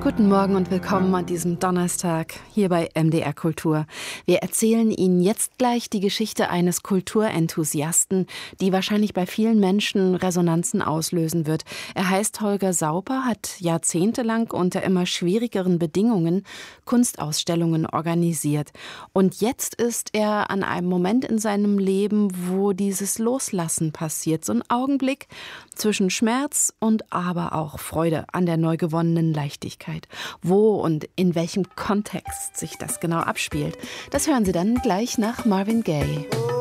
Guten Morgen und willkommen an diesem Donnerstag hier bei MDR Kultur. Wir erzählen Ihnen jetzt gleich die Geschichte eines Kulturenthusiasten, die wahrscheinlich bei vielen Menschen Resonanzen auslösen wird. Er heißt Holger Sauper, hat jahrzehntelang unter immer schwierigeren Bedingungen Kunstausstellungen organisiert. Und jetzt ist er an einem Moment in seinem Leben, wo dieses Loslassen passiert. So ein Augenblick zwischen Schmerz und aber auch Freude an der neu gewonnenen Leichtigkeit. Wo und in welchem Kontext sich das genau abspielt, das hören Sie dann gleich nach Marvin Gaye.